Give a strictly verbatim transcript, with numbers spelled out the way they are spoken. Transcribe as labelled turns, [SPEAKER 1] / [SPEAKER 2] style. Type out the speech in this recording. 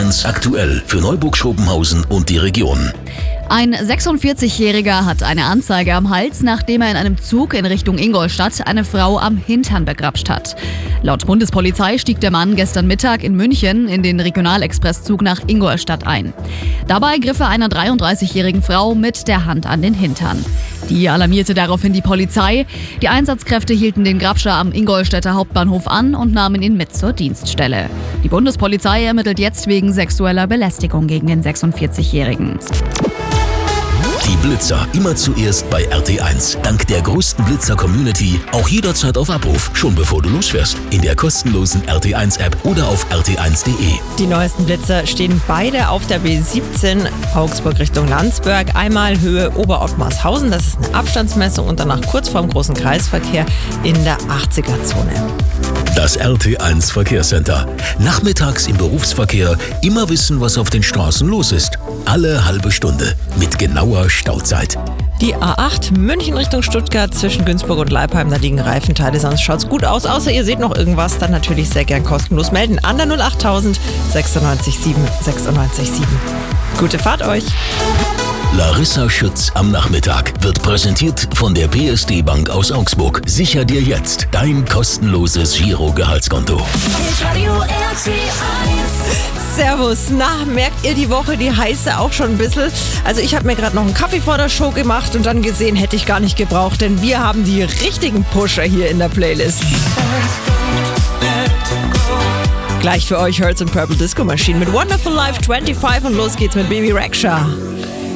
[SPEAKER 1] eins aktuell für Neuburg-Schrobenhausen und die Region.
[SPEAKER 2] Ein sechsundvierzigjähriger hat eine Anzeige am Hals, nachdem er in einem Zug in Richtung Ingolstadt eine Frau am Hintern begrapscht hat. Laut Bundespolizei stieg der Mann gestern Mittag in München in den Regionalexpresszug nach Ingolstadt ein. Dabei griff er einer dreiunddreißigjährigen Frau mit der Hand an den Hintern. Die alarmierte daraufhin die Polizei. Die Einsatzkräfte hielten den Grabscher am Ingolstädter Hauptbahnhof an und nahmen ihn mit zur Dienststelle. Die Bundespolizei ermittelt jetzt wegen sexueller Belästigung gegen den sechsundvierzigjährigen.
[SPEAKER 1] Die Blitzer immer zuerst bei R T eins. Dank der größten Blitzer-Community auch jederzeit auf Abruf, schon bevor du losfährst. In der kostenlosen R T eins App oder auf r t eins punkt de.
[SPEAKER 3] Die neuesten Blitzer stehen beide auf der B siebzehn Augsburg Richtung Landsberg. Einmal Höhe Oberottmarshausen, das ist eine Abstandsmessung, und danach kurz vorm großen Kreisverkehr in der achtziger-Zone.
[SPEAKER 1] Das R T eins Verkehrscenter. Nachmittags im Berufsverkehr immer wissen, was auf den Straßen los ist. Alle halbe Stunde mit genauer Stauzeit.
[SPEAKER 3] Die A acht München Richtung Stuttgart zwischen Günzburg und Leipheim, da liegen Reifenteile, sonst schaut's gut aus. Außer ihr seht noch irgendwas, dann natürlich sehr gern kostenlos melden an der null achttausend sechsundneunzig sieben sechsundneunzig sieben. Gute Fahrt euch!
[SPEAKER 1] Larissa Schütz am Nachmittag wird präsentiert von der P S D Bank aus Augsburg. Sicher dir jetzt dein kostenloses Giro-Gehaltskonto.
[SPEAKER 3] Servus, na, merkt ihr die Woche, die heiße auch schon ein bisschen? Also ich habe mir gerade noch einen Kaffee vor der Show gemacht und dann gesehen, hätte ich gar nicht gebraucht, denn wir haben die richtigen Pusher hier in der Playlist. Gleich für euch Hertz and Purple Disco Machine mit Wonderful Life fünfundzwanzig und los geht's mit Baby Rexha.